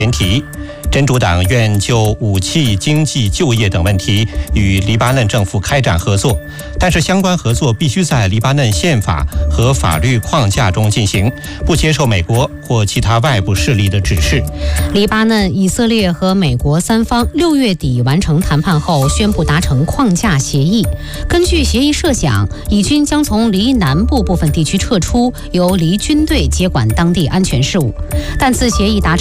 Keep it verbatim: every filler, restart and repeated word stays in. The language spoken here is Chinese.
前提。真主党愿就武器、经济、就业等问题与黎巴嫩政府开展合作，但是相关合作必须在黎巴嫩宪法和法律框架中进行，不接受美国或其他外部势力的指示。 黎巴嫩、以色列和美国三方六月底完成谈判后，宣布达成框架协议。根据协议设想，以军将从黎南部部分地区撤出，由黎军队接管当地安全事务。但自协议达成